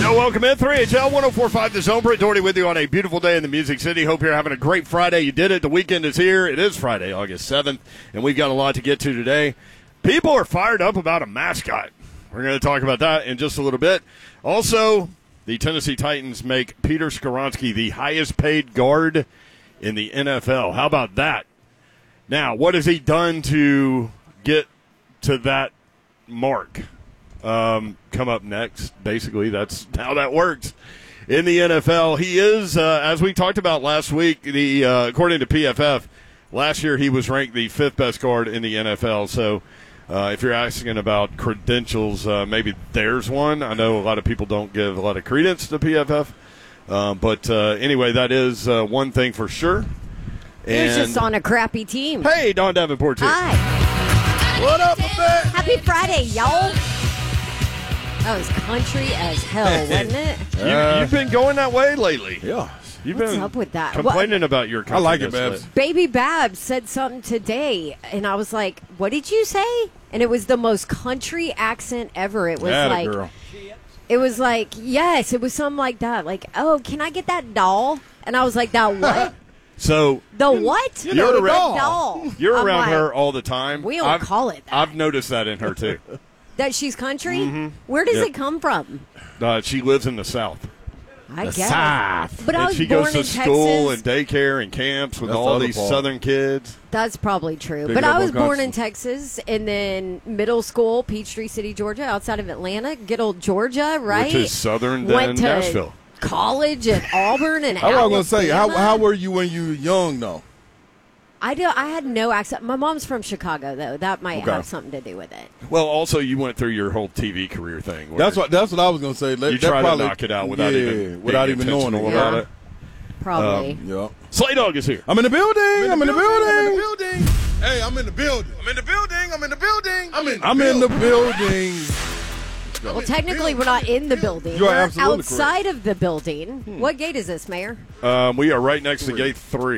Welcome in 3HL 104.5 The Zone. Britt Doherty with you on a beautiful day in the Music City. Hope you're having a great Friday. You did it. The weekend is here. It is Friday, August 7th, and we've got a lot to get to today. People are fired up about a mascot. We're going to talk about that in just a little bit. Also, the Tennessee Titans make Peter Skoronski the highest paid guard in the NFL. How about that? Now, what has he done to get to that mark? Come up next. Basically, that's how that works in the NFL. He is, as we talked about last week, according to PFF, last year he was ranked the 5th best guard in the NFL. So if you're asking about credentials, maybe there's one. I know a lot of people don't give a lot of credence to PFF. But anyway, that is one thing for sure. He was just on a crappy team. Hey, Don Davenport, too. Hi. What up, man? Happy Friday, y'all. That was country as hell, wasn't it? You've been going that way lately. Yeah. You've What's been up with that? complaining about your country. I like it, Babs. Baby Babs said something today, and I was like, what did you say? And it was the most country accent ever. It was Girl. It was like, yes, it was something like that. Like, oh, can I get that doll? And I was like, that what? So The what? You're the around- doll. you're I'm around like, her all the time. We don't call it that. I've noticed that in her, too. That she's country? Where does Yep. it come from? She lives in the South. I The guess. South. But I And was she born goes to in school Texas. and daycare and camps with That's the all other these part. Southern kids. That's probably true. Big But up I was on born country. in Texas, and then middle school, Peachtree City, Georgia, outside of Atlanta. Good old Georgia, right? Which is southern than Went to Nashville. college at Auburn and I was going to say, Alabama. how were you when you were young, though? I had no accent. My mom's from Chicago, though. That might Okay. have something to do with it. Well, also, you went through your whole TV career thing. where That's what I was going to say. you try to knock it out without even being knowing intentional it. about Yeah. it. Probably. Yeah. Slay Dog is here. I'm in the building. I'm in the building. building. Hey, I'm in the building. I'm in the building. I'm in the building. I'm in the building. Well, technically, we're not in the building. You are We're absolutely outside of the building. What gate is this, Mayor? We are right next to gate 3.